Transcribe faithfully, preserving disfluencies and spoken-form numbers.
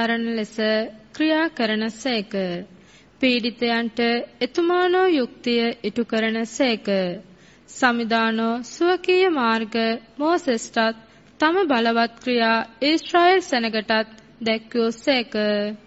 සරණ ලෙස ක්‍රියා කරන සේක. පීඩිතයන්ට එතුමානෝ යුක්තිය ඉටු කරන සේක. සමිදානෝ ස්වකීය මාර්ග මෝසෙස්ටත් තම බලවත් ක්‍රියා ඊශ්‍රායෙල් සෙනගටත් දැක්වූ සේක.